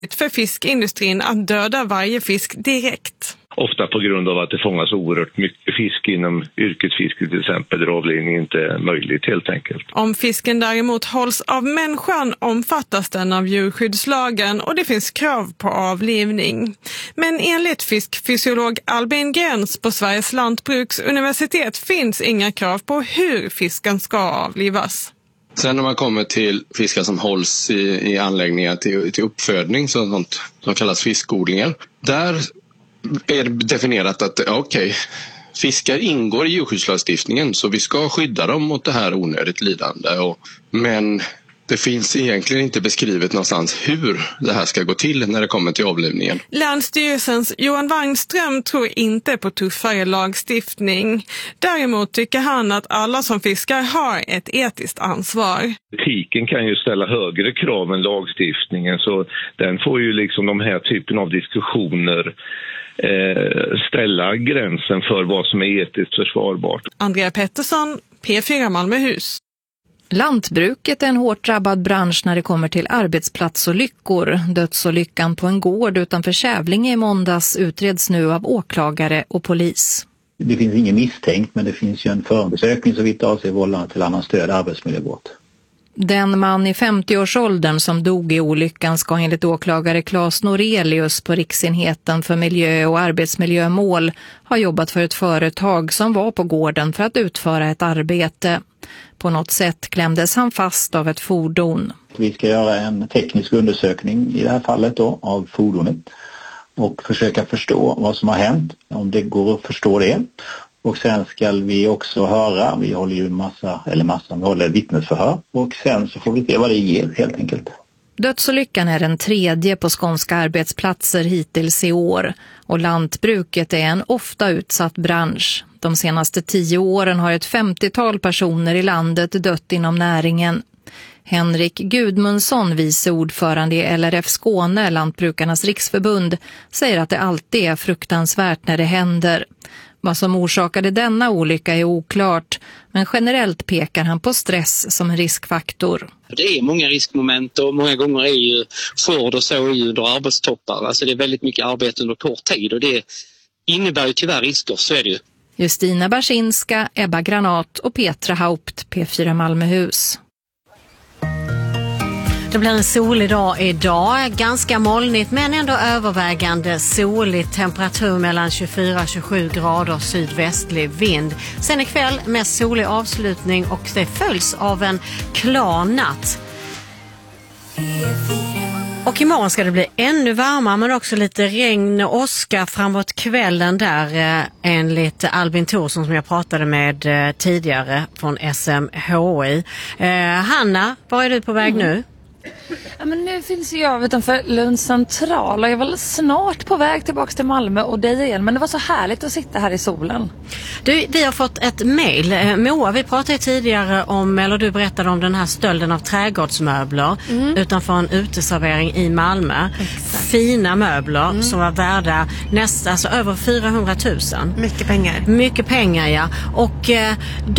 för fiskindustrin att döda varje fisk direkt. Ofta på grund av att det fångas oerhört mycket fisk inom yrkesfiske till exempel, där avlivning inte är möjligt helt enkelt. Om fisken däremot hålls av människan omfattas den av djurskyddslagen och det finns krav på avlivning. Men enligt fiskfysiolog Albin Gräns på Sveriges lantbruksuniversitet finns inga krav på hur fisken ska avlivas. Sen när man kommer till fiskar som hålls i anläggningar till uppfödning, sånt som kallas fiskodlingar, där är det definierat att fiskar ingår i djurskyddslagstiftningen så vi ska skydda dem mot det här onödigt lidande. Men det finns egentligen inte beskrivet någonstans hur det här ska gå till när det kommer till avlivningen. Länsstyrelsens Johan Wangström tror inte på tuffare lagstiftning. Däremot tycker han att alla som fiskar har ett etiskt ansvar. Etiken kan ju ställa högre krav än lagstiftningen, så den får ju liksom de här typen av diskussioner ställa gränsen för vad som är etiskt försvarbart. Andrea Pettersson, P4 Malmöhus. Lantbruket är en hårt drabbad bransch när det kommer till arbetsplatsolyckor. Dödsolyckan på en gård utanför Kävlinge i måndags utreds nu av åklagare och polis. Det finns ingen misstänkt, men det finns ju en förundersökning så vitt avser vållande till annan stöd arbetsmiljöbrott. Den man i 50-årsåldern som dog i olyckan ska enligt åklagare Claes Norelius på Riksenheten för miljö- och arbetsmiljömål ha jobbat för ett företag som var på gården för att utföra ett arbete. På något sätt klämdes han fast av ett fordon. Vi ska göra en teknisk undersökning i det här fallet då, av fordonet och försöka förstå vad som har hänt, om det går att förstå det. Och sen ska vi också höra, vi håller ju vi håller vittnesförhör och sen så får vi se vad det ger helt enkelt. Dödsolyckan är den 3:e på skånska arbetsplatser hittills i år och lantbruket är en ofta utsatt bransch. De senaste 10 åren har ett 50-tal personer i landet dött inom näringen. Henrik Gudmundsson, vice ordförande i LRF Skåne, Lantbrukarnas riksförbund, säger att det alltid är fruktansvärt när det händer. Vad som orsakade denna olycka är oklart, men generellt pekar han på stress som en riskfaktor. Det är många riskmoment och många gånger är ju skörd och så är ju under arbetstoppar. Alltså det är väldigt mycket arbete under kort tid och det innebär ju tyvärr risker, så är det ju. Justina Barsinska, Ebba Granat och Petra Haupt, P4 Malmöhus. Det blir en solig dag idag, ganska molnigt men ändå övervägande soligt, temperatur mellan 24-27 grader, sydvästlig vind. Sen ikväll med solig avslutning och det följs av en klar natt. Och imorgon ska det bli ännu varmare men också lite regn och åska framåt kvällen där enligt Albin Thorsson som jag pratade med tidigare från SMHI. Hanna, var är du på väg nu? Ja, men nu finns jag utanför Lund central och jag var snart på väg tillbaka till Malmö och dig igen, men det var så härligt att sitta här i solen. Du, vi har fått ett mejl. Moa, vi pratade tidigare om, eller du berättade om den här stölden av trädgårdsmöbler utanför en uteservering i Malmö. Exakt. Fina möbler som var värda över 400 000. Mycket pengar. Mycket pengar, ja. Och